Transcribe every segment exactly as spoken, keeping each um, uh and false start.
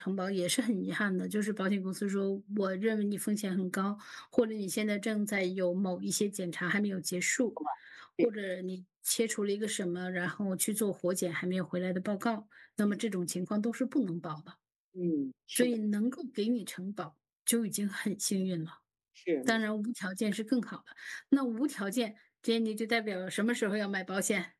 承保也是很遗憾的，就是保险公司说，我认为你风险很高，或者你现在正在有某一些检查还没有结束，或对。 者你切除了一个什么，然后去做活检还没有回来的报告，那么这种情况都是不能保的。 嗯，是的。 所以能够给你承保就已经很幸运了， 是，没错。 当然无条件是更好的。那无条件Jenny就代表什么时候要买保险？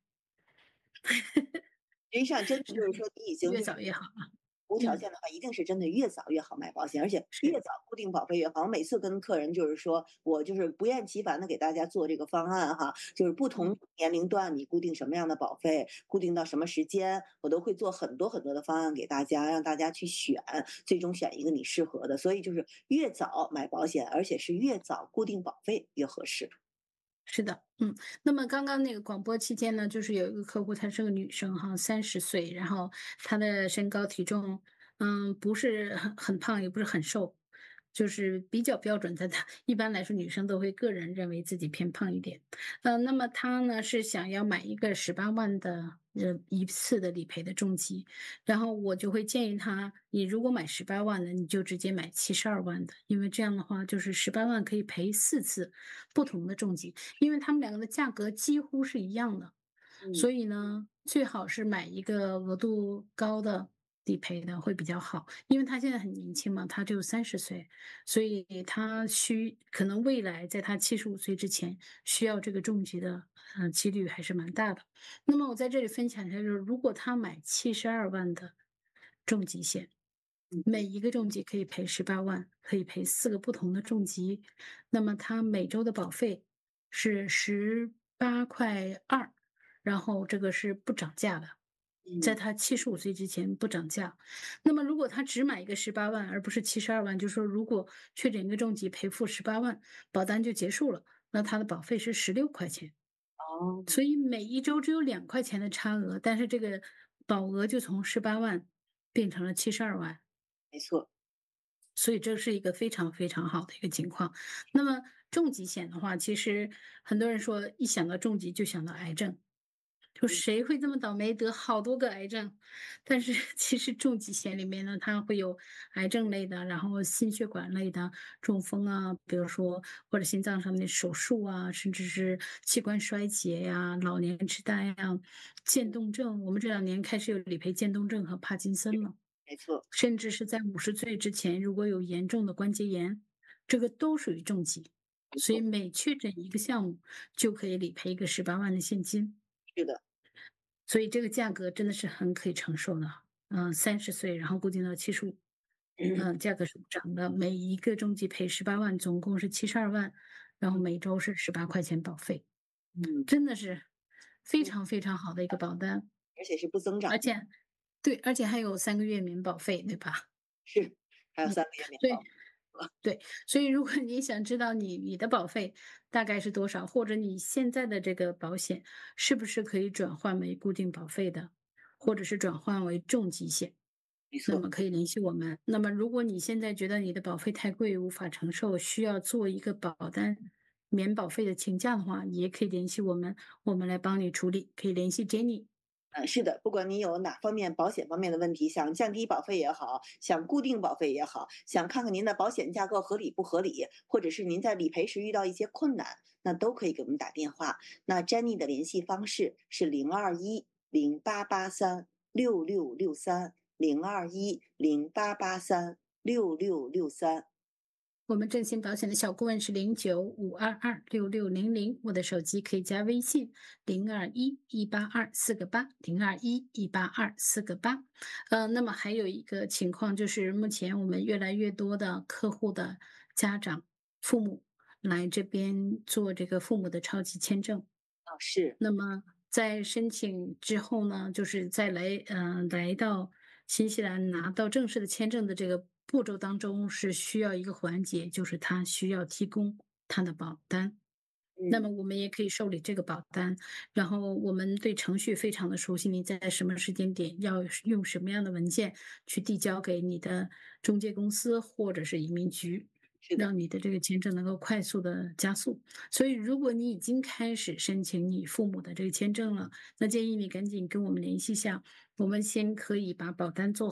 实际上真的就是说你已经就是越早越好啊， 无条嗯。 件的话，一定是真的越早越好买保险，而且越是。 早固定保费越好。我每次跟客人就是说，我就是不厌其烦地给大家做这个方案哈，就是不同嗯。 年龄段你固定什么样的保费，固定到什么时间，我都会做很多很多的方案给大家，让大家去选，最终选一个你适合的。所以就是越早买保险，而且是越早固定保费越合适。 是的，嗯。那么刚刚那个广播期间呢，就是有一个客户，她是个女生哈，三十岁，然后她的身高体重，嗯，不是很很胖，也不是很瘦，就是比较标准的她一般来说女生都会个人认为自己偏胖一点。呃，那么她呢，是想要买一个十八万的，呃，一次的理赔的重疾，然后我就会建议她，你如果买十八万的，你就直接买七十二万的，因为这样的话就是十八万可以赔四次不同的重疾，因为它们两个的价格几乎是一样的。 嗯。 所以呢，最好是买一个额度高的理赔的会比较好，因为她现在很年轻嘛，她只有三十岁，所以她需可能未来在她七十五岁之前需要这个重疾的，呃，几率还是蛮大的。那么我在这里分享一下，就是如果她买七十二万的重疾险， 嗯嗯。 每一个重疾可以赔十八万，可以赔四个不同的重疾，那么她每周的保费是十八块二，然后这个是不涨价的，在嗯。 她七十五岁之前不涨价。那么如果她只买一个十八万，而不是七十二万，就说如果确诊一个重疾赔付十八万，保单就结束了，那她的保费是十六块钱。 哦。 所以每一周只有两块钱的差额，但是这个保额就从十八万变成了七十二万。 没错。 所以这是一个非常非常好的一个情况。那么重疾险的话，其实很多人说一想到重疾就想到癌症，就嗯。 谁会这么倒霉得好多个癌症？但是其实重疾险里面呢，它会有癌症类的，然后心血管类的，中风啊，比如说或者心脏上面的手术啊，甚至是器官衰竭呀，老年痴呆呀，渐冻症，我们这两年开始有理赔渐冻症和帕金森了。 没错。 甚至是在五十岁之前，如果有严重的关节炎，这个都属于重疾。所以没错。 每确诊一个项目就可以理赔一个十八万的现金。 是的。 所以这个价格真的是很可以承受的，呃，三十岁，然后固定到七十五，呃，价格是不涨的，每一个重疾赔十八万，总共是七十二万，然后嗯。 每周是十八块钱保费。 嗯。 真的是非嗯。 常非常好的一个保单。 而且是不增长。 而且对，而且还有三个月免保费，对吧？ 是，还有嗯， 三个月免对， 保。 对。所以如果你想知道你你的保费大概是多少，或者你现在的这个保险是不是可以转换为固定保费的，或者是转换为重疾险， 没错。 那么可以联系我们。那么如果你现在觉得你的保费太贵，无法承受，需要做一个保单免保费的请假的话，也可以联系我们，我们来帮你处理，可以联系 Jenny。 嗯，是的，不管你有哪方面保险方面的问题，想降低保费也好，想固定保费也好，想看看您的保险架构合理不合理，或者是您在理赔时遇到一些困难，那都可以给我们打电话。那 Jenny 的联系方式是零二一零八八三六六六三，零二一零八八三六六六三。 我们振兴保险的小顾问是零九五二二六六零零，我的手机可以加微信零二一一八二四个八零二一一八二四个八。呃，那么还有一个情况就是，目前我们越来越多的客户的家长、父母来这边做这个父母的超级签证。 啊，是。 那么在申请之后呢，就是再来呃，来到新西兰拿到正式的签证的这个步骤当中，是需要一个环节，就是他需要提供他的保单。那嗯。 么我们也可以受理这个保单，然后我们对程序非常地熟悉，你在什么时间点要用什么样的文件去递交给你的中介公司或者是移民局， 是的。 让你的这个签证能够快速地加速。所以如果你已经开始申请你父母的这个签证了，那建议你赶紧跟我们联系一下，我们先可以把保单做好，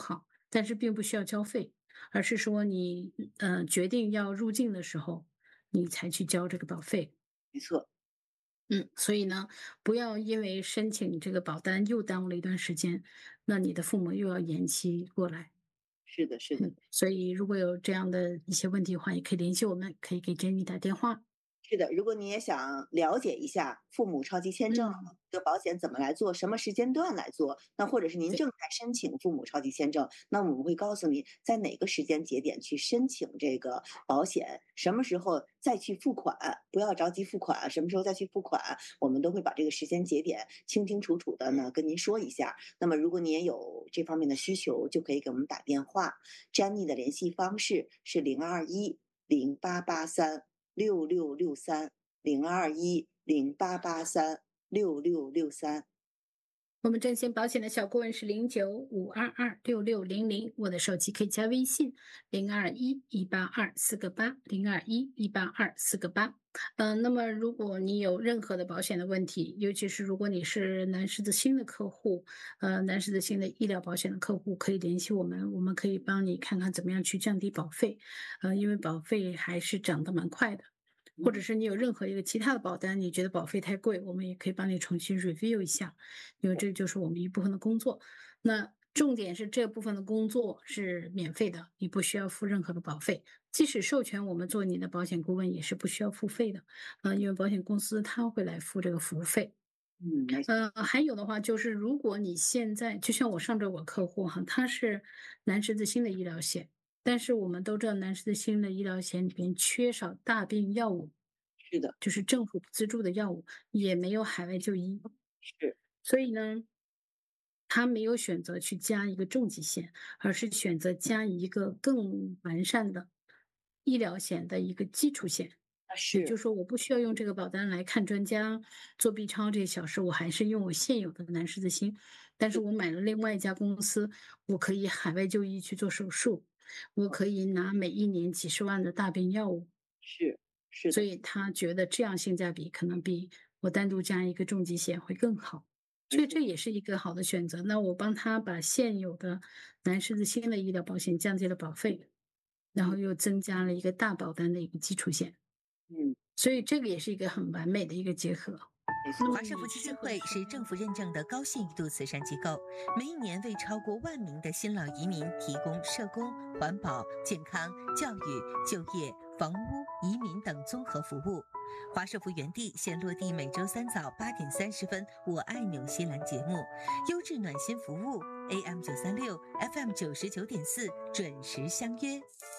但是并不需要交费，而是说你呃决定要入境的时候，你才去交这个保费。 没错。 嗯，所以呢，不要因为申请这个保单又耽误了一段时间，那你的父母又要延期过来。 是的，是的。 嗯，所以如果有这样的一些问题的话，也可以联系我们，可以给 Jenny 打电话。 是的，如果你也想了解一下父母超级签证嗯， 这个保险怎么来做，什么时间段来做，那或者是您对， 正在申请父母超级签证，那我们会告诉你在哪个时间节点去申请这个保险，什么时候再去付款，不要着急付款，什么时候再去付款，我们都会把这个时间节点清清楚楚的呢跟您说一下。那么如果你也有这方面的需求，就可以给我们打电话。Jenny 的联系方式是零二一零八八三。六六六三零二一零八八三六六六三。 我们正险保险的小顾问是零九五二二六六零零，我的手机可以加微信零二一一八二四个八零二一一八二四个八。嗯，那么如果你有任何的保险的问题，尤其是如果你是南狮子星的客户，呃，南狮子星的医疗保险的客户，可以联系我们，我们可以帮你看看怎么样去降低保费，呃，因为保费还是涨得蛮快的。或者是你有任何一个其他的保单，你觉得保费太贵，我们也可以帮你重新 review 一下，因为这就是我们一部分的工作。那重点是这部分的工作是免费的，你不需要付任何的保费。即使授权我们做你的保险顾问，也是不需要付费的，呃，因为保险公司他会来付这个服务费。 嗯，没错。 呃，还有的话就是，如果你现在就像我上周我客户哈，他是南十字星的医疗险，但是我们都知道南十字星的医疗险里边缺少大病药物， 是的。 就是政府资助的药物，也没有海外就医， 是。 所以呢，他没有选择去加一个重疾险，而是选择加一个更完善的医疗险的一个基础险。 啊，是。 也就是说，我不需要用这个保单来看专家、做 B 超这些小事，我还是用我现有的南十字星。但是我买了另外一家公司，我可以海外就医去做手术，我可以拿每一年几十万的大病药物。 是。是的。 所以他觉得这样性价比可能比我单独加一个重疾险会更好，所以没错。 这也是一个好的选择。那我帮他把现有的南十字星的医疗保险降低了保费，然后嗯。 又增加了一个大保单的一个基础险， 嗯。 所以这个也是一个很完美的一个结合。 没错。 华社福基金会是政府认证的高信誉度慈善机构，每一年为超过万名的新老移民提供社工、环保、健康、教育、就业、房屋、移民等综合服务。华社福园地现落地每周三早八点三十分，我爱纽西兰节目，优质暖心服务 A M 九三六 F M 九十九点四，准时相约。